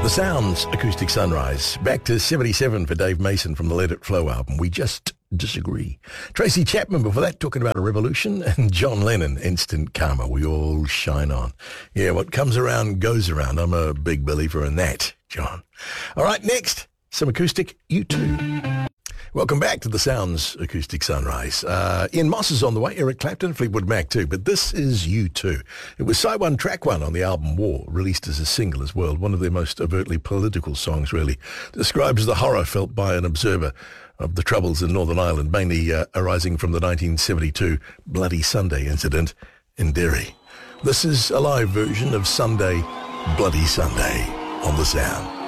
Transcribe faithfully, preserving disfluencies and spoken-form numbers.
The Sounds, Acoustic Sunrise. Back to seventy-seven for Dave Mason from the Let It Flow album. We Just Disagree. Tracy Chapman before that, talking about a revolution. And John Lennon, Instant Karma. We all shine on. Yeah, what comes around goes around. I'm a big believer in that, John. All right, next, some acoustic U two. Welcome back to the Sounds Acoustic Sunrise. Uh, Ian Moss is on the way, Eric Clapton, Fleetwood Mac too, but this is U two. It was side one, track one on the album War, released as a single as well. One of their most overtly political songs, really. Describes the horror felt by an observer of the troubles in Northern Ireland, mainly uh, arising from the nineteen seventy-two Bloody Sunday incident in Derry. This is a live version of Sunday, Bloody Sunday on the Sound.